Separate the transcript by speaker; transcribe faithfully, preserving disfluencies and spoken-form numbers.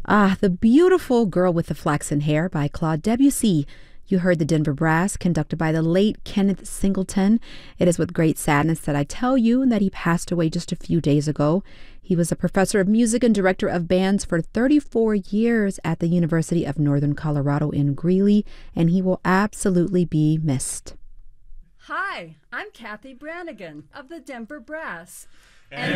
Speaker 1: Ah, The Beautiful Girl with the Flaxen Hair by Claude Debussy. You heard the Denver Brass, conducted by the late Kenneth Singleton. It is with great sadness that I tell you that he passed away just a few days ago. He was a professor of music and director of bands for thirty-four years at the University of Northern Colorado in Greeley, and he will absolutely be missed.
Speaker 2: Hi, I'm Kathy Brannigan of the Denver Brass.
Speaker 3: And